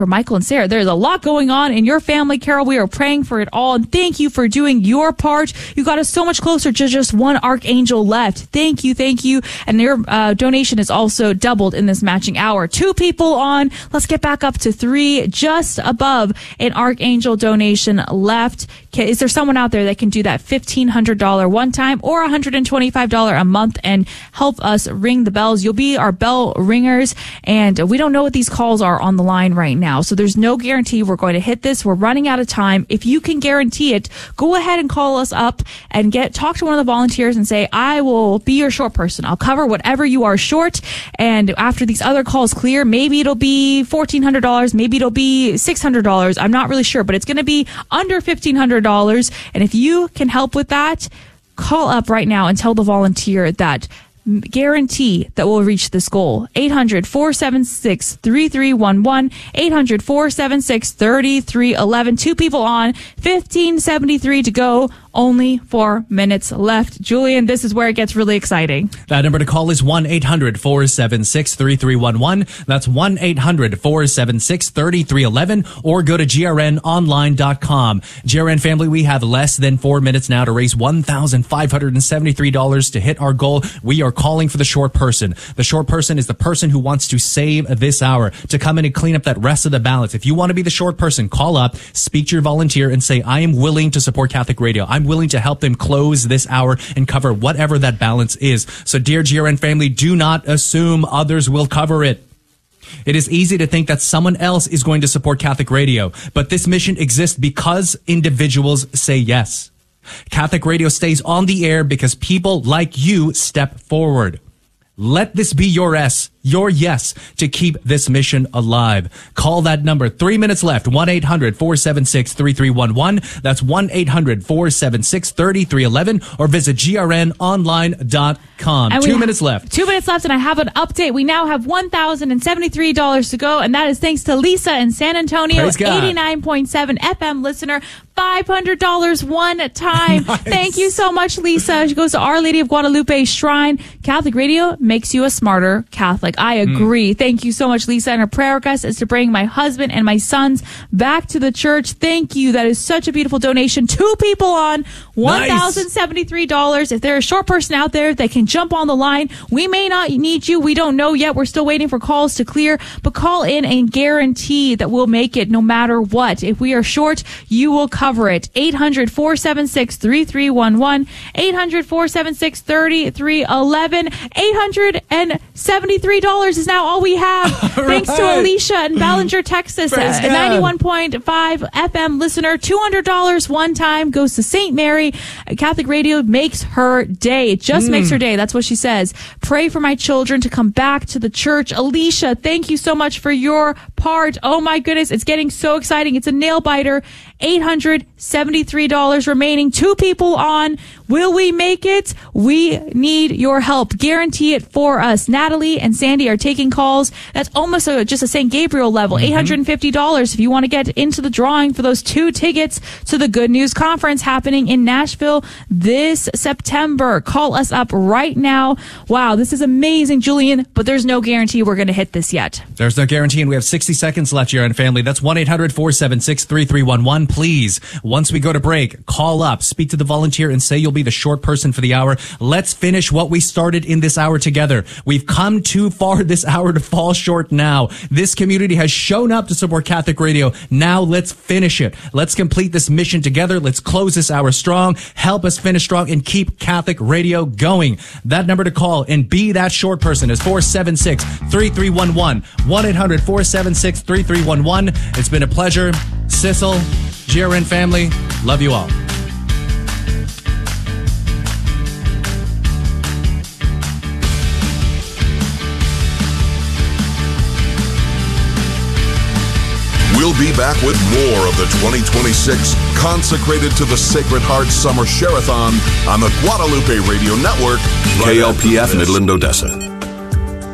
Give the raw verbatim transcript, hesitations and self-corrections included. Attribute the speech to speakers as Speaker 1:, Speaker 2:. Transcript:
Speaker 1: for Michael and Sarah. There's a lot going on in your family, Carol. We are praying for it all. And thank you for doing your part. You got us so much closer to just one archangel left. Thank you. Thank you. And your uh, donation is also doubled in this matching hour. Two people on. Let's get back up to three, just above an archangel donation left. Is there someone out there that can do that fifteen hundred dollars one time or one hundred twenty-five dollars a month and help us ring the bells? You'll be our bell ringers, and we don't know what these calls are on the line right now, so there's no guarantee we're going to hit this. We're running out of time. If you can guarantee it, go ahead and call us up and get talk to one of the volunteers and say, I will be your short person. I'll cover whatever you are short, and after these other calls clear, maybe it'll be fourteen hundred dollars, maybe it'll be six hundred dollars. I'm not really sure, but it's going to be under fifteen hundred dollars. And if you can help with that, call up right now and tell the volunteer that. Guarantee that we'll reach this goal. eight hundred, four seven six, three three one one. eight hundred, four seven six, three three one one. Two people on. fifteen seventy-three to go. Only four minutes left. Julian, this is where it gets really exciting.
Speaker 2: That number to call is one eight hundred, four seven six, three three one one. That's one eight hundred, four seven six, three three one one. Or go to G R N online dot com. G R N family, we have less than four minutes now to raise one thousand five hundred seventy-three dollars to hit our goal. We are calling for the short person. The short person is the person who wants to save this hour, to come in and clean up that rest of the balance. If you want to be the short person, call up, speak to your volunteer, and say, I am willing to support Catholic Radio. I'm willing to help them close this hour and cover whatever that balance is. So, dear G R N family, do not assume others will cover it. It is easy to think that someone else is going to support Catholic Radio, but this mission exists because individuals say yes. Catholic Radio stays on the air because people like you step forward. Let this be your S, your yes, to keep this mission alive. Call that number. Three minutes left. one eight hundred, four seven six, three three one one. That's one eight hundred, four seven six, three three one one. Or visit G R N online dot com.
Speaker 1: And
Speaker 2: two
Speaker 1: ha-
Speaker 2: minutes left.
Speaker 1: Two minutes left, and I have an update. We now have one thousand seventy-three dollars to go, and that is thanks to Lisa in San Antonio, eighty-nine point seven F M listener. five hundred dollars one time. Nice. Thank you so much, Lisa. She goes to Our Lady of Guadalupe Shrine. Catholic Radio makes you a smarter Catholic. I agree. Mm. Thank you so much, Lisa. And her prayer request is to bring my husband and my sons back to the church. Thank you. That is such a beautiful donation. Two people on one thousand seventy-three dollars. Nice. If there's a short person out there that can jump on the line, we may not need you. We don't know yet. We're still waiting for calls to clear. But call in and guarantee that we'll make it no matter what. If we are short, you will cover it. eight hundred, four seven six, three three one one. eight hundred, four seven six, three three one one. eight hundred seventy-three dollars is now all we have. All Thanks right. to Alicia in Ballinger, Texas. A ninety-one point five F M listener. two hundred dollars one time goes to Saint Mary. Catholic Radio makes her day. It just mm. makes her day. That's what she says. Pray for my children to come back to the church. Alicia, thank you so much for your part. Oh my goodness. It's getting so exciting. It's a nail biter. eight hundred seventy-three dollars remaining. Two people on. Will we make it? We need your help. Guarantee it for us. Natalie and Sandy are taking calls. That's almost a, just a Saint Gabriel level. Mm-hmm. eight hundred fifty dollars if you want to get into the drawing for those two tickets to the Good News Conference happening in Nashville this September. Call us up right now. Wow, this is amazing, Julian, but there's no guarantee we're going to hit this yet.
Speaker 2: There's no guarantee, and we have sixty seconds left here on Family. That's one eight hundred, four seven six, three three one one. Please, once we go to break, call up, speak to the volunteer, and say you'll be the short person for the hour. Let's finish what we started in this hour together. We've come too far this hour to fall short now. This community has shown up to support Catholic Radio. Now let's finish it. Let's complete this mission together. Let's close this hour strong. Help us finish strong and keep Catholic Radio going. That number to call and be that short person is four seven six, three three one one. one eight hundred, four seven six, three three one one. It's been a pleasure. Sissel, G R N family, love you all.
Speaker 3: We'll be back with more of the twenty twenty-six Consecrated to the Sacred Heart Summer Share-a-thon on the Guadalupe Radio Network.
Speaker 4: K L P F Midland, Odessa.